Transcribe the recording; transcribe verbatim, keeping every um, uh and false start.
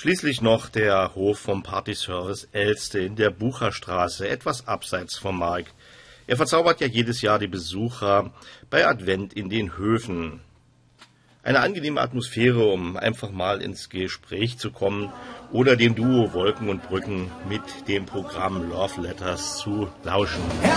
Schließlich noch der Hof vom Partyservice Elste in der Bucherstraße, etwas abseits vom Markt. Er verzaubert ja jedes Jahr die Besucher bei Advent in den Höfen. Eine angenehme Atmosphäre, um einfach mal ins Gespräch zu kommen oder dem Duo Wolken und Brücken mit dem Programm Love Letters zu lauschen.